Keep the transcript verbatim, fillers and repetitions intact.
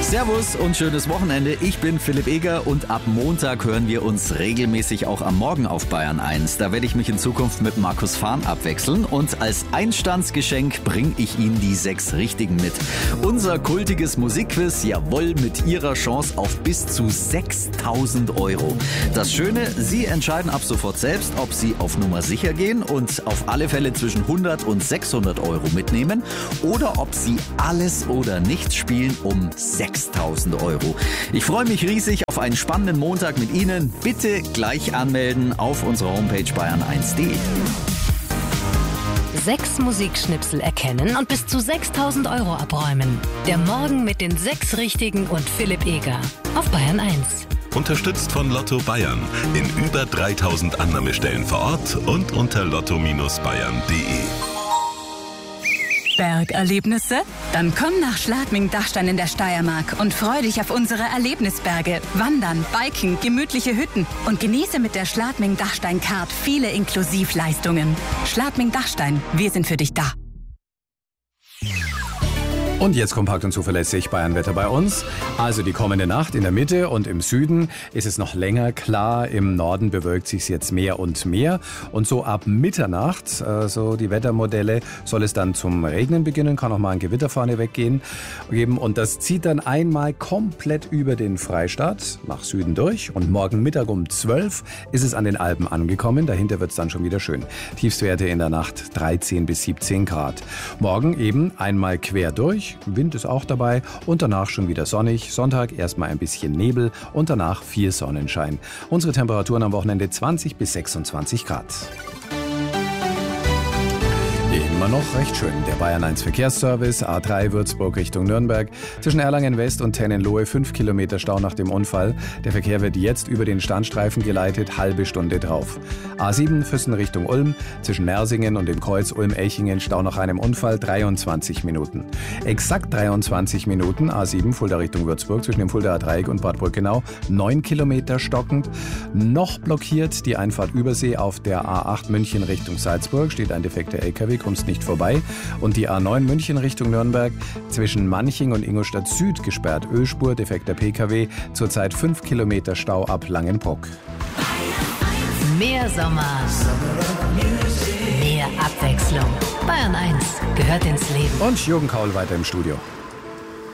Servus und schönes Wochenende. Ich bin Philipp Eger und ab Montag hören wir uns regelmäßig auch am Morgen auf Bayern eins. Da werde ich mich in Zukunft mit Markus Fahn abwechseln und als Einstandsgeschenk bringe ich Ihnen die sechs Richtigen mit. Unser kultiges Musikquiz, jawohl, mit Ihrer Chance auf bis zu sechstausend Euro. Das Schöne, Sie entscheiden ab sofort selbst, ob Sie auf Nummer sicher gehen und auf alle Fälle zwischen hundert und sechshundert Euro mitnehmen oder ob Sie alles oder nichts spielen um sechstausend Euro. Ich freue mich riesig auf einen spannenden Montag mit Ihnen. Bitte gleich anmelden auf unserer Homepage bayern eins punkt de. Sechs Musikschnipsel erkennen und bis zu sechstausend Euro abräumen. Der Morgen mit den sechs Richtigen und Philipp Eger auf Bayern eins. Unterstützt von Lotto Bayern in über dreitausend Annahmestellen vor Ort und unter lotto Bindestrich bayern punkt de. Bergerlebnisse? Dann komm nach Schladming-Dachstein in der Steiermark und freu dich auf unsere Erlebnisberge. Wandern, Biken, gemütliche Hütten und genieße mit der Schladming-Dachstein-Card viele Inklusivleistungen. Schladming-Dachstein, wir sind für dich da. Und jetzt kompakt und zuverlässig Bayernwetter bei uns. Also die kommende Nacht in der Mitte und im Süden ist es noch länger klar. Im Norden bewölkt sich jetzt mehr und mehr. Und so ab Mitternacht, äh, so die Wettermodelle, soll es dann zum Regnen beginnen. Kann auch mal ein Gewitter vorne weggehen. Geben. Und das zieht dann einmal komplett über den Freistaat nach Süden durch. Und morgen Mittag um zwölf ist es an den Alpen angekommen. Dahinter wird es dann schon wieder schön. Tiefstwerte in der Nacht dreizehn bis siebzehn Grad. Morgen eben einmal quer durch. Wind ist auch dabei und danach schon wieder sonnig. Sonntag erstmal ein bisschen Nebel und danach viel Sonnenschein. Unsere Temperaturen am Wochenende zwanzig bis sechsundzwanzig Grad. Immer noch recht schön. Der Bayern eins Verkehrsservice, A drei Würzburg Richtung Nürnberg. Zwischen Erlangen West und Tennenlohe fünf Kilometer Stau nach dem Unfall. Der Verkehr wird jetzt über den Standstreifen geleitet, halbe Stunde drauf. A sieben Füssen Richtung Ulm. Zwischen Mersingen und dem Kreuz Ulm-Echingen Stau nach einem Unfall, dreiundzwanzig Minuten. Exakt dreiundzwanzig Minuten A sieben Fulda Richtung Würzburg zwischen dem Fuldaer Dreieck und Bad Brückenau. neun Kilometer stockend. Noch blockiert die Einfahrt Übersee auf der A acht München Richtung Salzburg. Steht ein defekter L K W, kommst nicht vorbei. Und die A neun München Richtung Nürnberg zwischen Manching und Ingolstadt Süd gesperrt. Ölspur, defekter P K W, zurzeit fünf Kilometer Stau ab Langenbruck. Mehr Sommer, mehr Abwechslung. Bayern eins gehört ins Leben. Und Jürgen Kaul weiter im Studio.